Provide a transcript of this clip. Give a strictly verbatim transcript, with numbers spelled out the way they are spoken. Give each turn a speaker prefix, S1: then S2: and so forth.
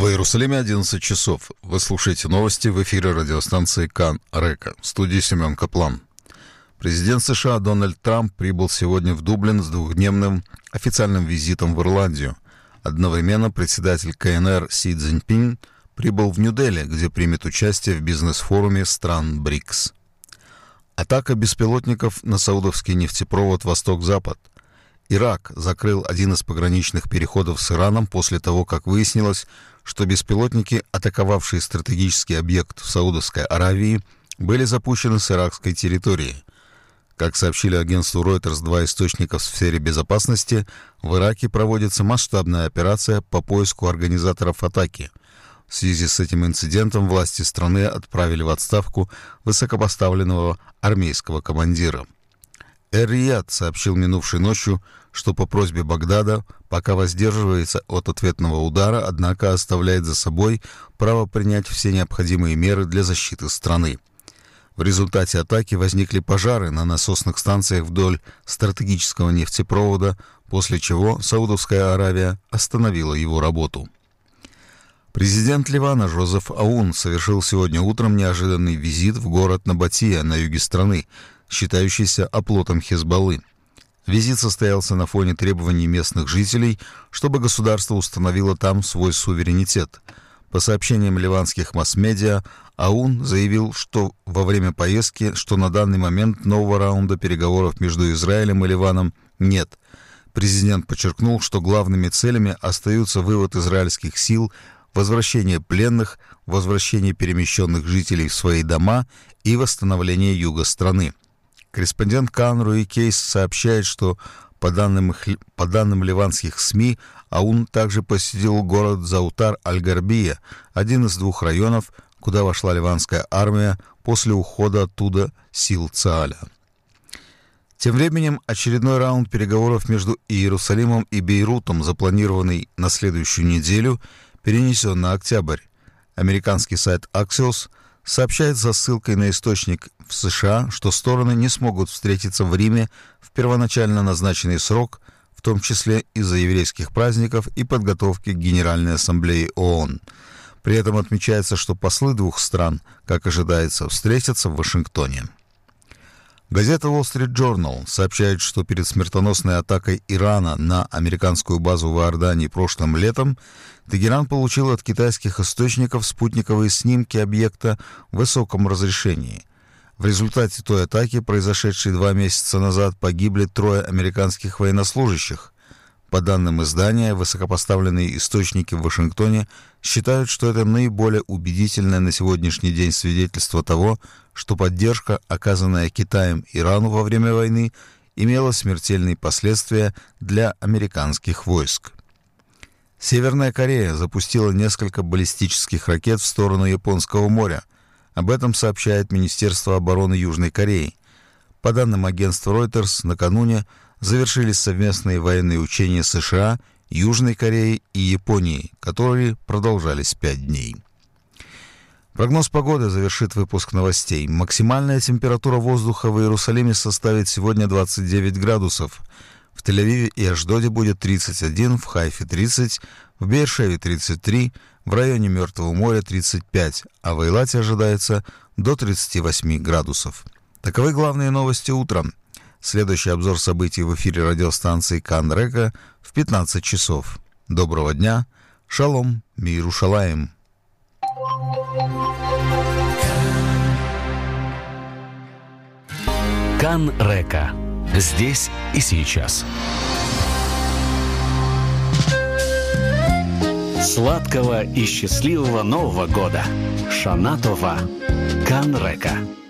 S1: В Иерусалиме одиннадцать часов. Вы слушаете новости в эфире радиостанции Кан Река. В студии Семен Каплан. Президент США Дональд Трамп прибыл сегодня в Дублин с двухдневным официальным визитом в Ирландию. Одновременно председатель КНР Си Цзиньпин прибыл в Нью-Дели, где примет участие в бизнес-форуме стран БРИКС. Атака беспилотников на саудовский нефтепровод «Восток-Запад». Ирак закрыл один из пограничных переходов с Ираном после того, как выяснилось, что беспилотники, атаковавшие стратегический объект в Саудовской Аравии, были запущены с иракской территории. Как сообщили агентству Reuters два источника в сфере безопасности, в Ираке проводится масштабная операция по поиску организаторов атаки. В связи с этим инцидентом власти страны отправили в отставку высокопоставленного армейского командира. Эр-Рияд сообщил минувшей ночью, что по просьбе Багдада пока воздерживается от ответного удара, однако оставляет за собой право принять все необходимые меры для защиты страны. В результате атаки возникли пожары на насосных станциях вдоль стратегического нефтепровода, после чего Саудовская Аравия остановила его работу. Президент Ливана Жозеф Аун совершил сегодня утром неожиданный визит в город Набатия на юге страны, считающийся оплотом Хизбаллы. Визит состоялся на фоне требований местных жителей, чтобы государство установило там свой суверенитет. По сообщениям ливанских масс-медиа, Аун заявил, что во время поездки, что на данный момент нового раунда переговоров между Израилем и Ливаном нет. Президент подчеркнул, что главными целями остаются вывод израильских сил, возвращение пленных, возвращение перемещенных жителей в свои дома и восстановление юга страны. Корреспондент Кан Руи Кейс сообщает, что по данным, по данным ливанских СМИ, Аун также посетил город Заутар-Аль-Гарбия, один из двух районов, куда вошла ливанская армия после ухода оттуда сил Цааля. Тем временем очередной раунд переговоров между Иерусалимом и Бейрутом, запланированный на следующую неделю, перенесен на октябрь. Американский сайт Axios сообщает со ссылкой на источник в США, что стороны не смогут встретиться в Риме в первоначально назначенный срок, в том числе из-за еврейских праздников и подготовки к Генеральной Ассамблее ООН. При этом отмечается, что послы двух стран, как ожидается, встретятся в Вашингтоне. Газета Wall Street Journal сообщает, что перед смертоносной атакой Ирана на американскую базу в Иордании прошлым летом Тегеран получил от китайских источников спутниковые снимки объекта в высоком разрешении. В результате той атаки, произошедшей два месяца назад, погибли трое американских военнослужащих. По данным издания, высокопоставленные источники в Вашингтоне считают, что это наиболее убедительное на сегодняшний день свидетельство того, что поддержка, оказанная Китаем Ирану во время войны, имела смертельные последствия для американских войск. Северная Корея запустила несколько баллистических ракет в сторону Японского моря. Об этом сообщает Министерство обороны Южной Кореи. По данным агентства Reuters, накануне завершились совместные военные учения США, Южной Кореи и Японии, которые продолжались пять дней. Прогноз погоды завершит выпуск новостей. Максимальная температура воздуха в Иерусалиме составит сегодня двадцать девять градусов. В Тель-Авиве и Ашдоде будет тридцать один, в Хайфе тридцать, в Беэр-Шеве тридцать три, в районе Мертвого моря тридцать пять, а в Эйлате ожидается до тридцати восьми градусов. Таковы главные новости утром. Следующий обзор событий в эфире радиостанции Кан Река в пятнадцать часов. Доброго дня. Шалом. Мир Ушалаим.
S2: Кан Река. Здесь и сейчас. Сладкого и счастливого Нового года. Шана Това. Кан Река.